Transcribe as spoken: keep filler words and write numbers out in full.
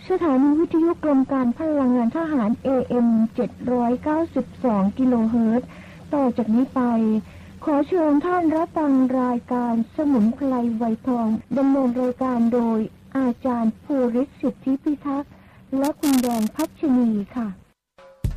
สถานีวิทยุกรมการพลังงานทหาร เอ เอ็ม เจ็ดร้อยเก้าสิบสอง กิโลเฮิรตซ์ต่อจากนี้ไปขอเชิญท่านรับฟังรายการสมุนไพรไวทองดำเนินรายการโดยอาจารย์ภูริศ สิทธิพิทักษ์และคุณแดงพัชนีค่ะ